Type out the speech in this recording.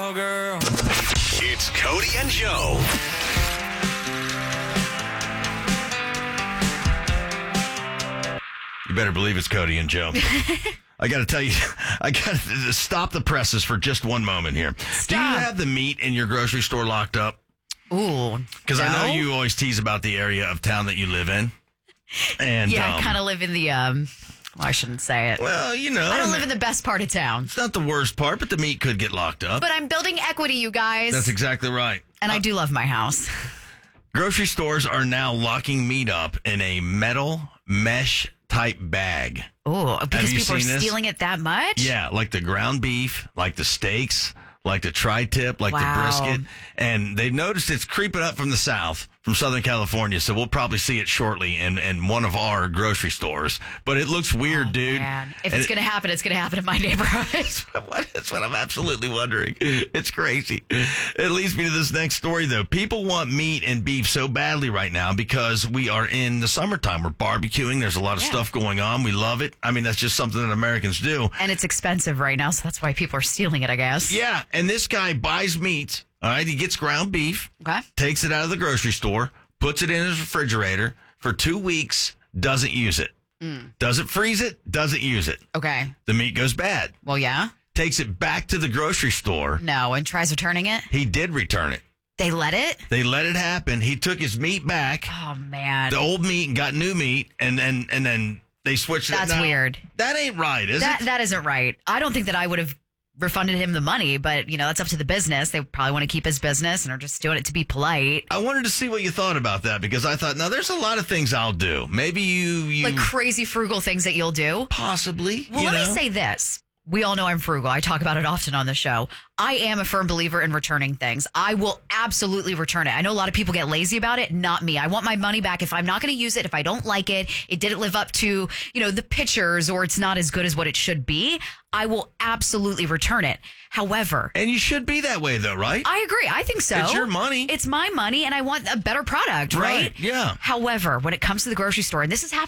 girl. It's Cody and Joe. You better believe it's Cody and Joe. I got to tell you, I got to stop the presses for just one moment here. Stop. Do you have the meat in your grocery store locked up? Ooh. Because I know no? you always tease about the area of town that you live in. And Yeah, I kind of live in the, well, I shouldn't say it. well, you know, I don't live in the best part of town. it's not the worst part, but the meat could get locked up. But I'm building equity, you guys. That's exactly right. And I do love my house. Grocery stores are now locking meat up in a metal mesh type bag. Oh, because you people are seen this? stealing it that much? Yeah, like the ground beef, like the steaks, like the tri-tip, like Wow. the brisket. And they've noticed it's creeping up from the south, from Southern California. So we'll probably see it shortly in one of our grocery stores. But it looks weird, dude. Man. If And it's going to happen, it's going to happen in my neighborhood. That's what I'm absolutely wondering. It's crazy. It leads me to this next story, though. People want meat and beef so badly right now because we are in the summertime. We're barbecuing. There's a lot of stuff going on. We love it. I mean, that's just something that Americans do. And it's expensive right now, so that's why people are stealing it, I guess. Yeah, and this guy buys meat. All right, he gets ground beef, Okay. takes it out of the grocery store, puts it in his refrigerator for 2 weeks, doesn't use it. Doesn't freeze it, doesn't use it. Okay. The meat goes bad. Well, yeah. Takes it back to the grocery store. No, and tries returning it. He did return it. They let it? They let it happen. He took his meat back, Oh, man. the old meat, and got new meat, and then they switched it. That's Now, weird. That ain't right, is it? That isn't right. I don't think that I would have refunded him the money, but, you know, that's up to the business. They probably want to keep his business and are just doing it to be polite. I wanted to see what you thought about that because I thought, now there's a lot of things I'll do. Maybe you Like crazy frugal things that you'll do. possibly. Well, you let know? me say this. We all know I'm frugal. I talk about it often on the show. I am a firm believer in returning things. I will absolutely return it. I know a lot of people get lazy about it. Not me. I want my money back. If I'm not going to use it, if I don't like it, it didn't live up to, you know, the pictures, or it's not as good as what it should be, I will absolutely return it. However, And you should be that way, though, right? I agree. I think so. It's your money. It's my money, and I want a better product, right? Yeah. However, when it comes to the grocery store, and this has happened